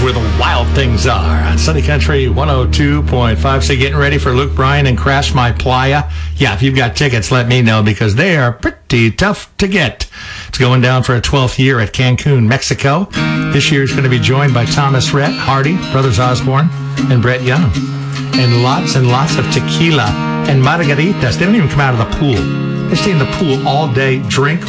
where the wild things are on Sunny Country 102.5. So getting ready for Luke Bryan and Crash My Playa? Yeah, if you've got tickets, let me know because they are pretty tough to get. It's going down for a 12th year at Cancun, Mexico. This year is going to be joined by Thomas Rhett, Hardy, Brothers Osborne, and Brett Young. And lots of tequila and margaritas. They don't even come out of the pool. They stay in the pool all day, drink